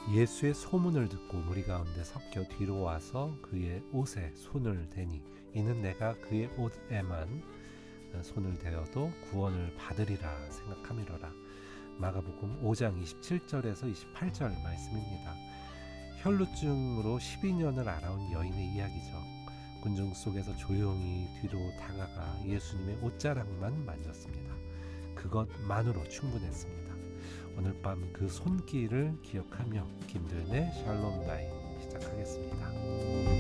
예수의 소문을 듣고 무리 가운데 섞여 뒤로 와서 그의 옷에 손을 대니 이는 내가 그의 옷에만 손을 대어도 구원을 받으리라 생각함이로라. 마가복음 5장 27절에서 28절 말씀입니다. 혈루증으로 12년을 앓아온 여인의 이야기죠. 군중 속에서 조용히 뒤로 다가가 예수님의 옷자락만 만졌습니다. 그것만으로 충분했습니다. 오늘 밤 그 손길을 기억하며 김도연의 샬롬 나인 시작하겠습니다.